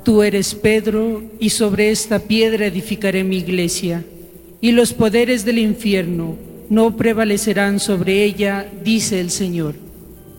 Tú eres Pedro, y sobre esta piedra edificaré mi iglesia, y los poderes del infierno no prevalecerán sobre ella, dice el Señor.